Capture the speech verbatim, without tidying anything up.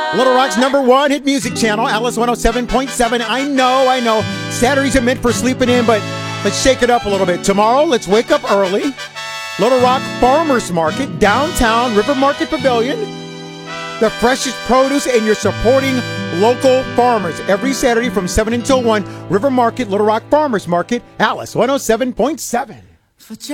Little Rock's number one hit music channel, Alice one oh seven point seven. I know, I know. Saturdays are meant for sleeping in, but let's shake it up a little bit. Tomorrow, let's wake up early. Little Rock Farmers Market, downtown River Market Pavilion. The freshest produce, and you're supporting local farmers. Every Saturday from seven until one, River Market, Little Rock Farmers Market, Alice one oh seven point seven.